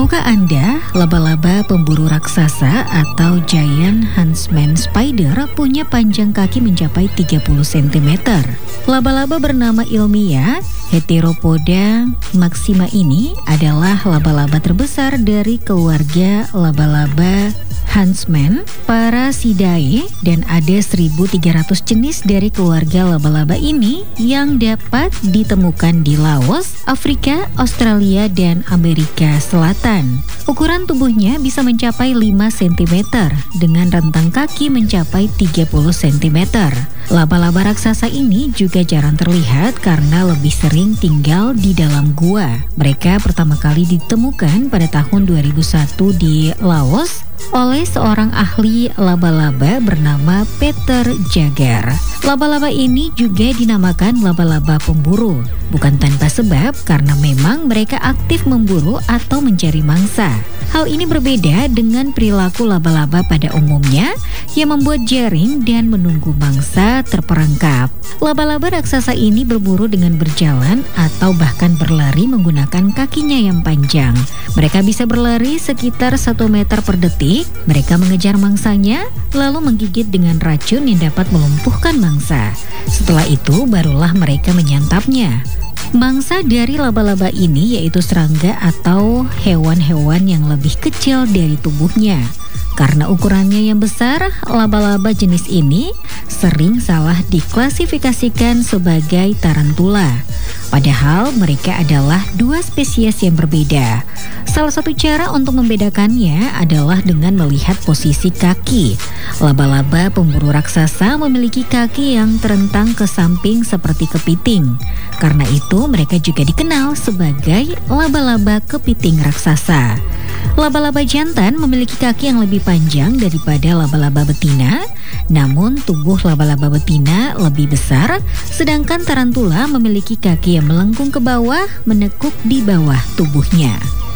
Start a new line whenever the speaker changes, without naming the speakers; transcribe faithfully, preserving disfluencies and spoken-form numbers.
Tahukah Anda, laba-laba pemburu raksasa atau giant huntsman spider punya panjang kaki mencapai tiga puluh sentimeter. Laba-laba bernama ilmiah Heteropoda maxima ini adalah laba-laba terbesar dari keluarga laba-laba huntsman, Parasidae, dan ada seribu tiga ratus jenis dari keluarga laba-laba ini yang dapat ditemukan di Laos, Afrika, Australia, dan Amerika Selatan. Ukuran tubuhnya bisa mencapai lima sentimeter dengan rentang kaki mencapai tiga puluh sentimeter. Laba-laba raksasa ini juga jarang terlihat karena lebih sering tinggal di dalam gua. Mereka pertama kali ditemukan pada tahun dua ribu satu di Laos oleh seorang ahli laba-laba bernama Peter Jager. Laba-laba ini juga dinamakan laba-laba pemburu, bukan tanpa sebab karena memang mereka aktif memburu atau mencari mangsa. Hal ini berbeda dengan perilaku laba-laba pada umumnya yang membuat jaring dan menunggu mangsa terperangkap. Laba-laba raksasa ini berburu dengan berjalan atau bahkan berlari menggunakan kakinya yang panjang. Mereka bisa berlari sekitar satu meter per detik. Mereka mengejar mangsanya, lalu menggigit dengan racun yang dapat melumpuhkan mangsa. Setelah itu barulah mereka menyantapnya. Mangsa dari laba-laba ini yaitu serangga atau hewan-hewan yang lebih kecil dari tubuhnya. Karena ukurannya yang besar, laba-laba jenis ini sering salah diklasifikasikan sebagai tarantula. Padahal mereka adalah dua spesies yang berbeda. Salah satu cara untuk membedakannya adalah dengan melihat posisi kaki. Laba-laba pemburu raksasa memiliki kaki yang terentang ke samping seperti kepiting. Karena itu mereka juga dikenal sebagai laba-laba kepiting raksasa. Laba-laba jantan memiliki kaki yang lebih panjang daripada laba-laba betina, namun tubuh laba-laba betina lebih besar, sedangkan tarantula memiliki kaki yang melengkung ke bawah, menekuk di bawah tubuhnya.